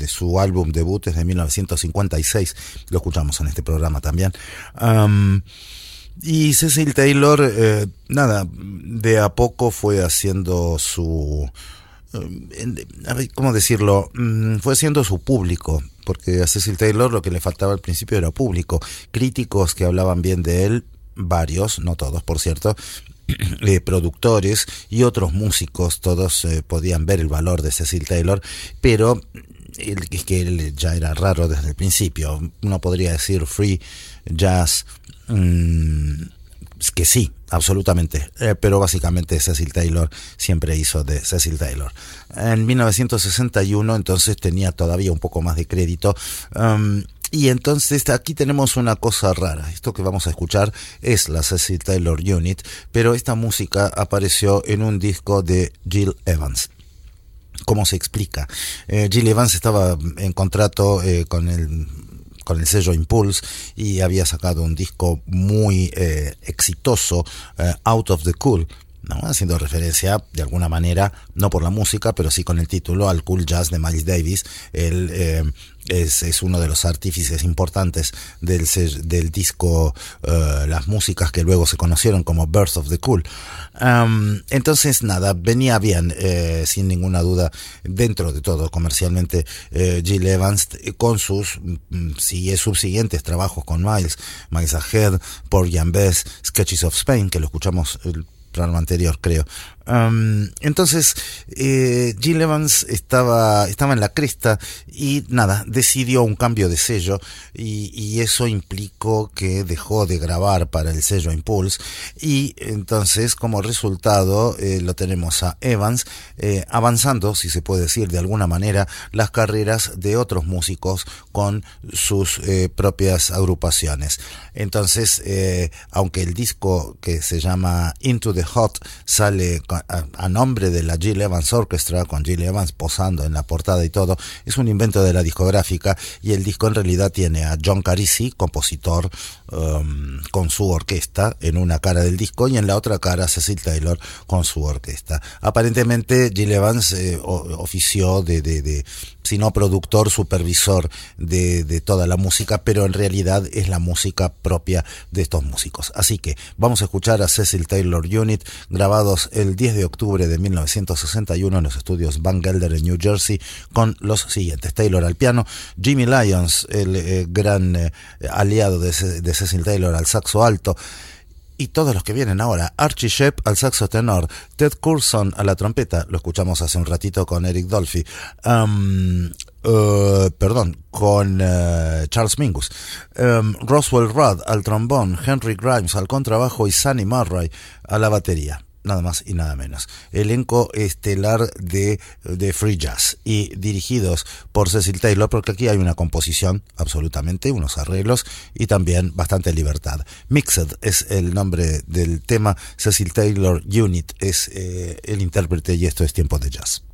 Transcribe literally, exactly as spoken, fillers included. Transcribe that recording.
de su álbum debut es de mil novecientos cincuenta y seis, lo escuchamos en este programa también. Um, y Cecil Taylor, eh, nada, de a poco fue haciendo su... ¿cómo decirlo? Fue siendo su público, porque a Cecil Taylor lo que le faltaba al principio era público, críticos que hablaban bien de él, varios, no todos por cierto, eh, productores y otros músicos, todos eh, podían ver el valor de Cecil Taylor, pero es que él ya era raro desde el principio. Uno podría decir free jazz, mmm, que sí, absolutamente, eh, pero básicamente Cecil Taylor siempre hizo de Cecil Taylor. En mil novecientos sesenta y uno entonces tenía todavía un poco más de crédito, um, y entonces aquí tenemos una cosa rara. Esto que vamos a escuchar es la Cecil Taylor Unit, pero esta música apareció en un disco de Gil Evans. ¿Cómo se explica? Eh, Gil Evans estaba en contrato eh, con el con el sello Impulse y había sacado un disco muy eh, exitoso, eh, Out of the Cool, ¿no? Haciendo referencia de alguna manera, no por la música, pero sí con el título, al cool jazz de Miles Davis. Él eh, es, es uno de los artífices importantes del, del disco, uh, las músicas que luego se conocieron como Birth of the Cool. Um, entonces nada, venía bien, eh, sin ninguna duda, dentro de todo comercialmente, eh, Gil Evans con sus sigue, subsiguientes trabajos con Miles, Miles Ahead, Porgy and Bess, Sketches of Spain, que lo escuchamos el programa anterior, creo. Um, entonces eh, Gil Evans estaba, estaba en la cresta y nada, decidió un cambio de sello y, y eso implicó que dejó de grabar para el sello Impulse, y entonces como resultado eh, lo tenemos a Evans eh, avanzando, si se puede decir de alguna manera, las carreras de otros músicos con sus eh, propias agrupaciones. Entonces eh, aunque el disco que se llama Into the Hot sale A, a nombre de la Gil Evans Orchestra, con Gil Evans posando en la portada y todo, es un invento de la discográfica, y el disco en realidad tiene a John Carisi, compositor, um, con su orquesta en una cara del disco, y en la otra cara Cecil Taylor con su orquesta. Aparentemente Gil Evans eh, ofició de, de, de si no productor, supervisor de, de toda la música, pero en realidad es la música propia de estos músicos. Así que vamos a escuchar a Cecil Taylor Unit, grabados el diez de octubre de mil novecientos sesenta y uno en los estudios Van Gelder en New Jersey, con los siguientes: Taylor al piano, Jimmy Lyons, el eh, gran eh, aliado de, de Cecil Taylor, al saxo alto, y todos los que vienen ahora: Archie Shepp al saxo tenor, Ted Curson a la trompeta, lo escuchamos hace un ratito con Eric Dolphy, um, uh, perdón, con uh, Charles Mingus, um, Roswell Rudd al trombón, Henry Grimes al contrabajo y Sonny Murray a la batería. Nada más y nada menos. Elenco estelar de, de free jazz y dirigidos por Cecil Taylor, porque aquí hay una composición, absolutamente, unos arreglos y también bastante libertad. Mixed es el nombre del tema. Cecil Taylor Unit es eh, el intérprete, y esto es Tiempo de Jazz.